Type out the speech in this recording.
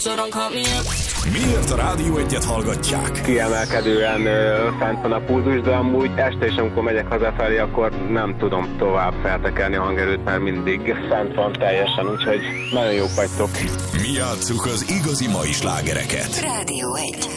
so don't call me up. Miért a Rádió Egyet hallgatják? Kiemelkedően fent van a pulzus, de amúgy este is, amikor megyek hazafelé, akkor nem tudom tovább feltekerni a hangerőt, mert mindig fent van teljesen, úgyhogy nagyon jók vagytok. Mi játsszuk az igazi mai slágereket. Rádió 1.